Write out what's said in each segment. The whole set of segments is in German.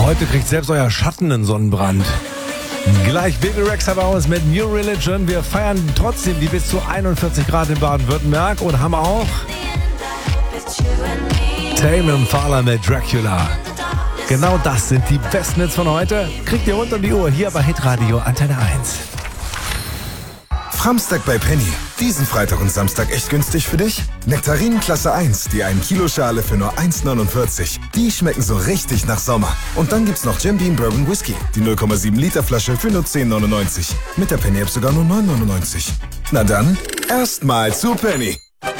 Heute kriegt selbst euer Schatten einen Sonnenbrand. Gleich Baby Rexha bei uns mit New Religion. Wir feiern trotzdem die bis zu 41 Grad in Baden-Württemberg und haben auch Tame Impala mit Dracula. Genau das sind die besten Hits von heute. Kriegt ihr rund um die Uhr hier bei Hitradio Antenne 1. Framstag bei Penny. Diesen Freitag und Samstag echt günstig für dich? Nektarinen Klasse 1, die 1 Kilo Schale für nur 1,49. Die schmecken so richtig nach Sommer. Und dann gibt's noch Jim Beam Bourbon Whisky, die 0,7 Liter Flasche für nur 10,99. Mit der Penny-App sogar nur 9,99. Na dann, erstmal zu Penny.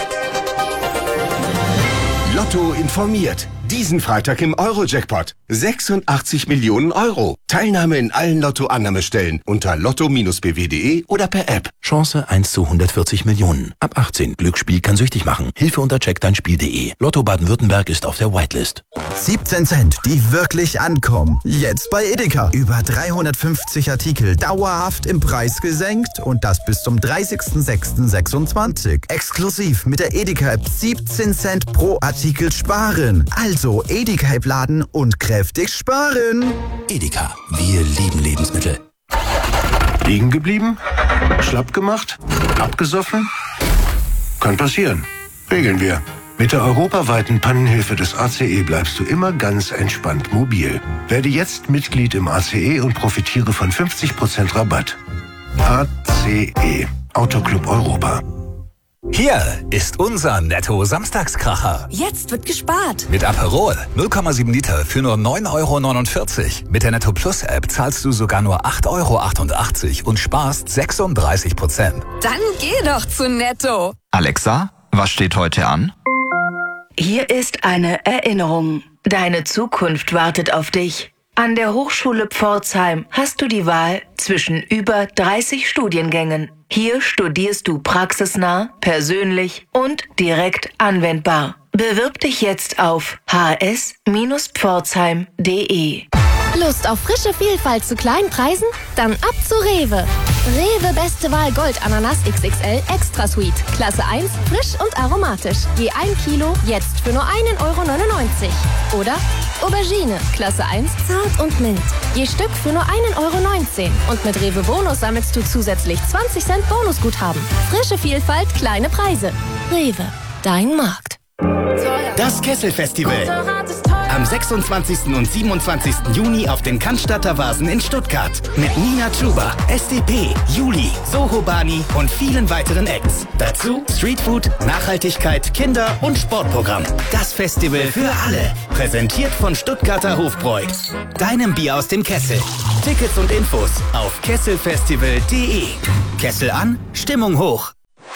Lotto informiert. Diesen Freitag im Euro-Jackpot. 86 Millionen Euro. Teilnahme in allen Lotto-Annahmestellen unter lotto-bw.de oder per App. Chance 1 zu 140 Millionen. Ab 18. Glücksspiel kann süchtig machen. Hilfe unter checkdeinspiel.de. Lotto Baden-Württemberg ist auf der Whitelist. 17 Cent, die wirklich ankommen. Jetzt bei Edeka. Über 350 Artikel dauerhaft im Preis gesenkt und das bis zum 30.06.26. Exklusiv mit der Edeka-App 17 Cent pro Artikel sparen. Also Edeka-App laden und kräftig sparen. Edeka. Wir lieben Lebensmittel. Liegen geblieben? Schlapp gemacht? Abgesoffen? Kann passieren. Regeln wir. Mit der europaweiten Pannenhilfe des ACE bleibst du immer ganz entspannt mobil. Werde jetzt Mitglied im ACE und profitiere von 50% Rabatt. ACE. Autoclub Europa. Hier ist unser Netto-Samstagskracher. Jetzt wird gespart. Mit Aperol 0,7 Liter für nur 9,49 €. Mit der Netto Plus App zahlst du sogar nur 8,88 € und sparst 36%. Dann geh doch zu Netto. Alexa, was steht heute an? Hier ist eine Erinnerung. Deine Zukunft wartet auf dich. An der Hochschule Pforzheim hast du die Wahl zwischen über 30 Studiengängen. Hier studierst du praxisnah, persönlich und direkt anwendbar. Bewirb dich jetzt auf hs-pforzheim.de. Lust auf frische Vielfalt zu kleinen Preisen? Dann ab zu Rewe. Rewe Beste Wahl Gold Ananas XXL Extra Sweet. Klasse 1, frisch und aromatisch. Je 1 Kilo, jetzt für nur 1,99 €. Oder Aubergine, Klasse 1, zart und mild. Je Stück für nur 1,19 €. Und mit Rewe Bonus sammelst du zusätzlich 20 Cent Bonusguthaben. Frische Vielfalt, kleine Preise. Rewe, dein Markt. Das Kessel-Festival. Am 26. und 27. Juni auf den Cannstatter Vasen in Stuttgart. Mit Nina Chuba, SDP, Juli, Soho Bani und vielen weiteren Acts. Dazu Streetfood, Nachhaltigkeit, Kinder- und Sportprogramm. Das Festival für alle. Präsentiert von Stuttgarter Hofbräu. Deinem Bier aus dem Kessel. Tickets und Infos auf kesselfestival.de. Kessel an, Stimmung hoch.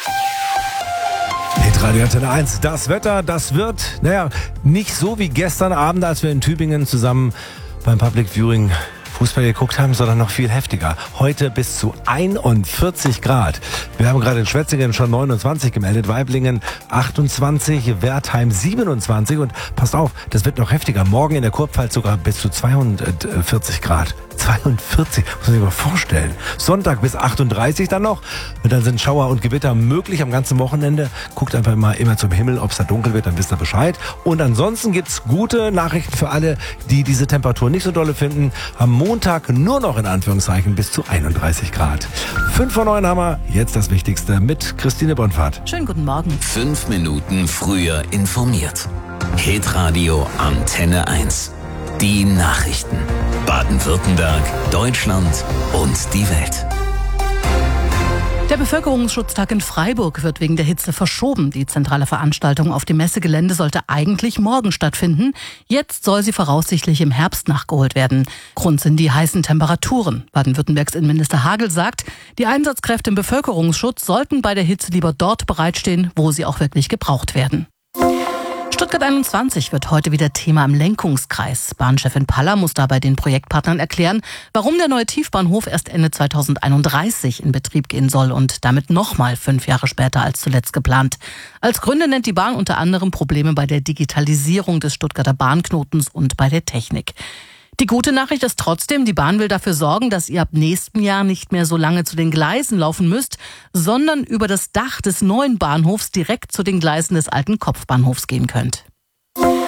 Hitradio Antenne 1, das Wetter, das wird, nicht so wie gestern Abend, als wir in Tübingen zusammen beim Public Viewing Fußball geguckt haben, sondern noch viel heftiger. Heute bis zu 41 Grad. Wir haben gerade in Schwetzingen schon 29 gemeldet, Weiblingen 28, Wertheim 27 und passt auf, das wird noch heftiger. Morgen in der Kurpfalz sogar bis zu 42 Grad. 42, muss man sich mal vorstellen. Sonntag bis 38 dann noch. Und dann sind Schauer und Gewitter möglich am ganzen Wochenende. Guckt einfach mal immer zum Himmel, ob es da dunkel wird, dann wisst ihr Bescheid. Und ansonsten gibt's gute Nachrichten für alle, die diese Temperatur nicht so dolle finden. Am Montag nur noch in Anführungszeichen bis zu 31 Grad. 5 vor 9 haben wir. Jetzt das Wichtigste mit Christine Bonfahrt. Schönen guten Morgen. 5 Minuten früher informiert. Hitradio Antenne 1. Die Nachrichten. Baden-Württemberg, Deutschland und die Welt. Der Bevölkerungsschutztag in Freiburg wird wegen der Hitze verschoben. Die zentrale Veranstaltung auf dem Messegelände sollte eigentlich morgen stattfinden. Jetzt soll sie voraussichtlich im Herbst nachgeholt werden. Grund sind die heißen Temperaturen. Baden-Württembergs Innenminister Hagel sagt, die Einsatzkräfte im Bevölkerungsschutz sollten bei der Hitze lieber dort bereitstehen, wo sie auch wirklich gebraucht werden. Stuttgart 21 wird heute wieder Thema im Lenkungskreis. Bahnchefin Paller muss dabei den Projektpartnern erklären, warum der neue Tiefbahnhof erst Ende 2031 in Betrieb gehen soll und damit nochmal 5 Jahre später als zuletzt geplant. Als Gründe nennt die Bahn unter anderem Probleme bei der Digitalisierung des Stuttgarter Bahnknotens und bei der Technik. Die gute Nachricht ist trotzdem, die Bahn will dafür sorgen, dass ihr ab nächstem Jahr nicht mehr so lange zu den Gleisen laufen müsst, sondern über das Dach des neuen Bahnhofs direkt zu den Gleisen des alten Kopfbahnhofs gehen könnt.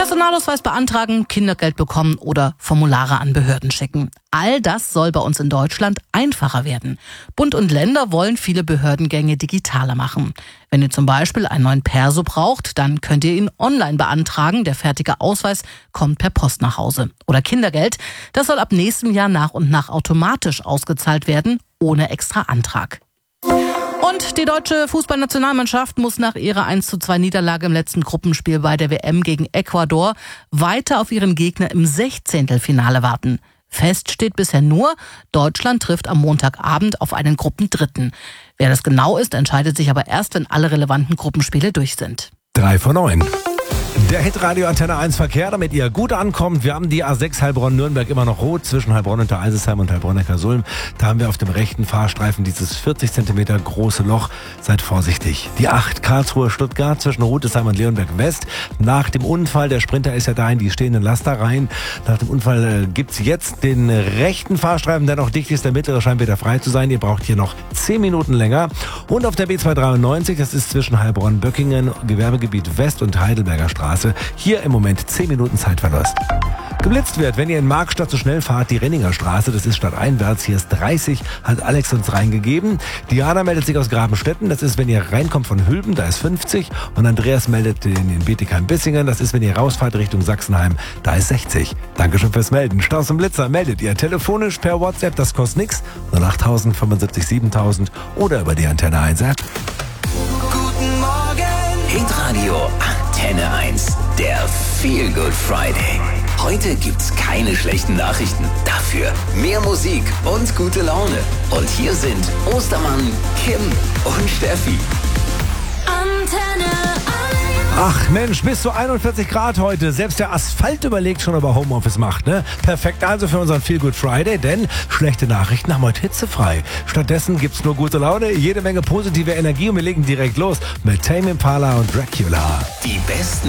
Personalausweis beantragen, Kindergeld bekommen oder Formulare an Behörden schicken. All das soll bei uns in Deutschland einfacher werden. Bund und Länder wollen viele Behördengänge digitaler machen. Wenn ihr zum Beispiel einen neuen Perso braucht, dann könnt ihr ihn online beantragen. Der fertige Ausweis kommt per Post nach Hause. Oder Kindergeld, das soll ab nächstem Jahr nach und nach automatisch ausgezahlt werden, ohne extra Antrag. Und die deutsche Fußballnationalmannschaft muss nach ihrer 1:2 Niederlage im letzten Gruppenspiel bei der WM gegen Ecuador weiter auf ihren Gegner im 16. Finale warten. Fest steht bisher nur, Deutschland trifft am Montagabend auf einen Gruppendritten. Wer das genau ist, entscheidet sich aber erst, wenn alle relevanten Gruppenspiele durch sind. 3 vor 9. Der Hitradio Antenne 1 Verkehr, damit ihr gut ankommt. Wir haben die A6 Heilbronn-Nürnberg immer noch rot zwischen Heilbronn und der Eisesheim und Heilbronn-Neckarsulm. Da haben wir auf dem rechten Fahrstreifen dieses 40 cm große Loch. Seid vorsichtig. Die 8 Karlsruhe-Stuttgart zwischen Rudesheim und Leonberg West. Nach dem Unfall, der Sprinter ist ja da in die stehenden Laster rein. Nach dem Unfall gibt's jetzt den rechten Fahrstreifen, der noch dicht ist. Der mittlere scheint wieder frei zu sein. Ihr braucht hier noch 10 Minuten länger. Und auf der B293, das ist zwischen Heilbronn-Böckingen, Gewerbegebiet West und Heidelberger Straße. Hier im Moment 10 Minuten Zeitverlust. Geblitzt wird, wenn ihr in Markstadt so schnell fahrt, die Renninger Straße, das ist stadteinwärts, hier ist 30, hat Alex uns reingegeben. Diana meldet sich aus Grabenstetten, das ist, wenn ihr reinkommt von Hülben, da ist 50. Und Andreas meldet in Bietigheim-Bissingen, das ist, wenn ihr rausfahrt Richtung Sachsenheim, da ist 60. Dankeschön fürs Melden. Staus und Blitzer meldet ihr telefonisch per WhatsApp, das kostet nichts, 08000 75 7000 oder über die Antenne 1 App. Guten Morgen, Hitradio Antenne 1, der Feel Good Friday. Heute gibt's keine schlechten Nachrichten, dafür mehr Musik und gute Laune. Und hier sind Ostermann, Kim und Steffi. Antenne 1. Ach Mensch, bis zu 41 Grad heute. Selbst der Asphalt überlegt schon, ob er Homeoffice macht, ne? Perfekt also für unseren Feel Good Friday, denn schlechte Nachrichten haben heute hitzefrei. Stattdessen gibt's nur gute Laune, jede Menge positive Energie und wir legen direkt los mit Tame Impala und Dracula. Die besten